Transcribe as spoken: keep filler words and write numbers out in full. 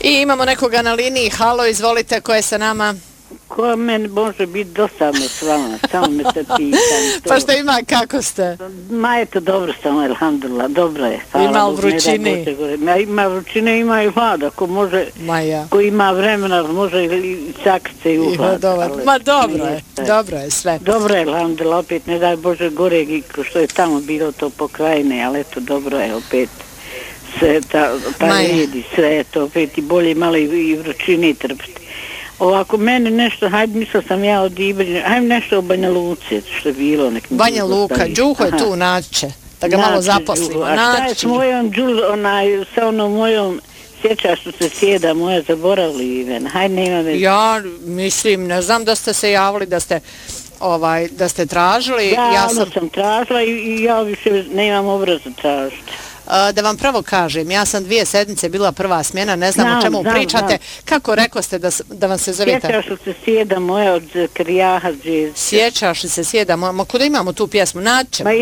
I imamo nekoga na liniji. Halo, izvolite, ko je sa nama? Ko meni može biti dosadno s vama, samo me se pitam. Pa šta ima, kako ste? Ma eto, dobro sam, alhamdulillah, dobro je. Ima vrućine. Ima vrućine, ima i hlada, ko može, Maja. ko ima vremena, može i sakrce i u hlad. Ma dobro je, dobro je sve. Dobro je, alhamdulillah, opet ne daj Bože gore, što je tamo bilo to pokrajine, ali eto, dobro je opet. Sve ta, ta redi, sve je to opet i bolje malo i, i vrućini trpiti. Ovako, meni nešto, hajde, mislila sam ja od Ibrine, hajde nešto o Banja Luci, što je bilo. Nek Banja Luka, Đuho je tu, naće, da ga naći, malo zaposlimo. A šta je s mojom, onaj, sa onom mojom, sjećaš što se sjeda moja, zaboravili Iven, hajde, nema već. Ja mislim, ne znam da ste se javili, da ste, ovaj, da ste tražili. Ja, ja sam... sam tražila i, i ja više nemam obraza tražiti. Da vam pravo kažem, ja sam dvije sedmice bila prva smjena, ne znam, znam o čemu znam, pričate. Znam. Kako rekao ste da, da vam se zovete? Sjećaš li se sjeda moja od Krijaha Džezća? Sjećaš li se sjeda moja? Ma kuda imamo tu pjesmu? Naće.